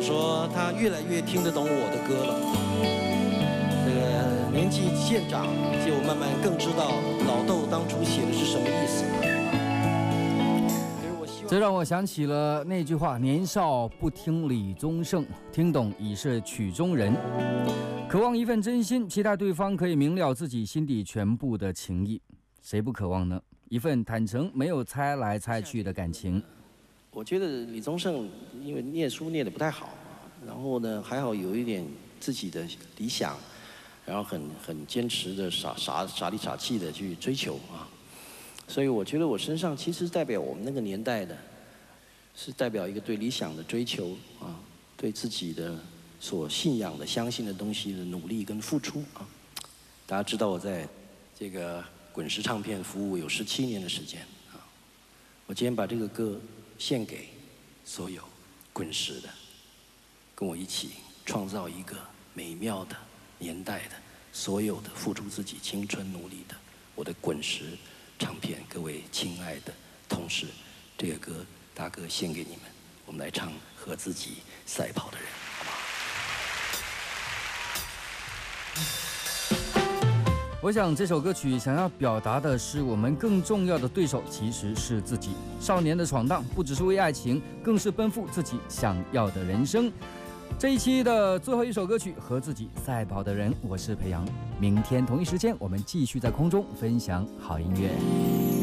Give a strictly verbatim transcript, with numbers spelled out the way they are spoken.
说他越来越听得懂我的歌了。这个年纪渐长，就慢慢更知道老豆当初写的是什么意思。 这让我想起了那句话：年少不听李宗盛，听懂已是曲中人。渴望一份真心，期待对方可以明了自己心底全部的情谊，谁不渴望呢？一份坦诚，没有猜来猜去的感情。 我觉得李宗盛因为念书念得不太好，然后呢还好有一点自己的理想，然后很很坚持的傻傻傻里傻气的去追求啊。所以我觉得我身上其实代表我们那个年代的，是代表一个对理想的追求啊，对自己的所信仰的、相信的东西的努力跟付出啊。大家知道我在这个滚石唱片服务有十七年的时间啊，我今天把这个歌献给所有滚石的，跟我一起创造一个美妙的年代的，所有的付出自己青春努力的我的滚石唱片，各位亲爱的同事，这个歌大哥献给你们，我们来唱《和自己赛跑的人》，好不好？ 我想这首歌曲想要表达的是，我们更重要的对手其实是自己。少年的闯荡不只是为爱情，更是奔赴自己想要的人生。这一期的最后一首歌曲《和自己赛跑的人》，我是裴阳。明天同一时间，我们继续在空中分享好音乐。